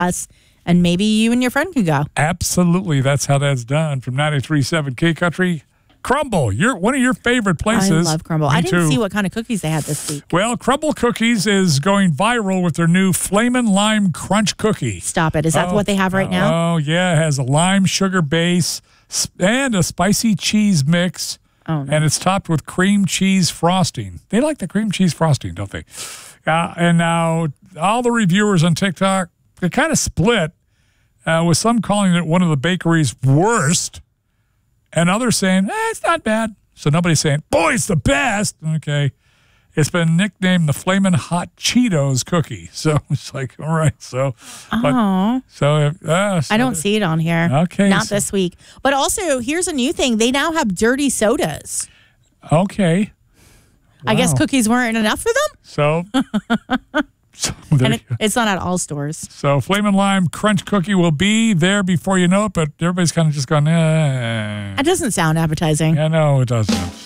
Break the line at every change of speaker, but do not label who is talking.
us, and maybe you and your friend could go.
Absolutely. That's how that's done. From 93.7 K Country, Crumble. One of your favorite places.
I love Crumble.
Me
I didn't
too.
see what kind of cookies they had this week.
Well, Crumble Cookies is going viral with their new Flamin' Lime Crunch Cookie.
Stop it. Is that what they have right now?
Oh, yeah. It has a lime sugar base and a spicy cheese mix.
Oh, no.
And it's topped with cream cheese frosting. They like the cream cheese frosting, don't they? And now all the reviewers on TikTok, they kind of split, with some calling it one of the bakery's worst, and others saying, it's not bad. So nobody's saying, boy, it's the best. Okay. It's been nicknamed the Flamin' Hot Cheetos cookie. So it's like, all right. So, I
don't see it on here.
Okay.
Not this week. But also, here's a new thing. They now have dirty sodas.
Okay.
I guess
Wow.
cookies weren't enough for them?
So there
And
you go.
it's not at all stores.
So Flamin' Lime Crunch Cookie will be there before you know it, but everybody's kind of just going,
It doesn't sound appetizing.
Yeah, no, it doesn't.